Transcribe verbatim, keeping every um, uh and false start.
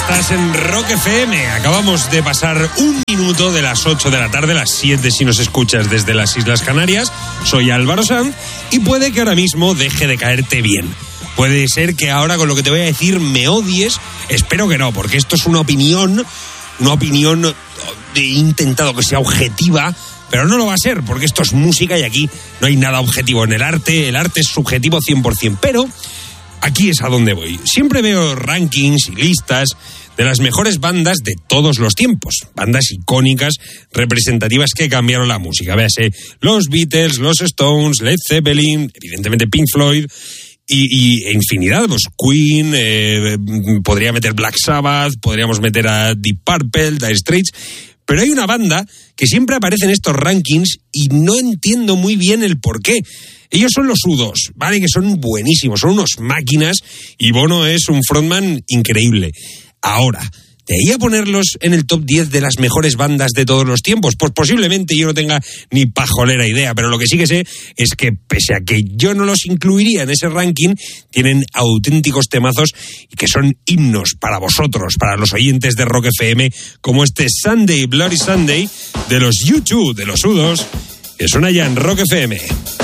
Estás en Rock F M. Acabamos de pasar un minuto de las ocho de la tarde, las siete si nos escuchas desde las Islas Canarias. Soy Álvaro Sanz y puede que ahora mismo deje de caerte bien. Puede ser que ahora con lo que te voy a decir me odies. Espero que no, porque esto es una opinión, una opinión he intentado que sea objetiva, pero no lo va a ser, porque esto es música y aquí no hay nada objetivo en el arte. El arte es subjetivo cien por ciento, pero aquí es a donde voy. Siempre veo rankings y listas de las mejores bandas de todos los tiempos. Bandas icónicas, representativas que cambiaron la música. Véase, los Beatles, los Stones, Led Zeppelin, evidentemente Pink Floyd y, y infinidad. Pues Queen, eh, podría meter Black Sabbath, podríamos meter a Deep Purple, Dire Straits. Pero hay una banda que siempre aparece en estos rankings y no entiendo muy bien el por qué. Ellos son los U dos, ¿vale? Que son buenísimos, son unos máquinas y Bono es un frontman increíble. Ahora, ¿de ahí a ponerlos en el top diez de las mejores bandas de todos los tiempos? Pues posiblemente yo no tenga ni pajolera idea, pero lo que sí que sé es que pese a que yo no los incluiría en ese ranking, tienen auténticos temazos y que son himnos para vosotros, para los oyentes de Rock F M, como este Sunday, Bloody Sunday, de los U dos, de los U dos, que suena ya en Rock F M.